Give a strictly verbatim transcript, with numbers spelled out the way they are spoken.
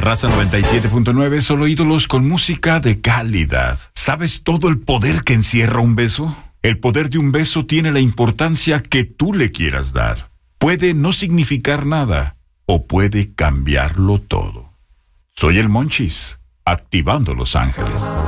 Raza noventa y siete punto nueve, solo ídolos con música de calidad. ¿Sabes todo el poder que encierra un beso? El poder de un beso tiene la importancia que tú le quieras dar. Puede no significar nada o puede cambiarlo todo. Soy el Monchis, activando Los Ángeles.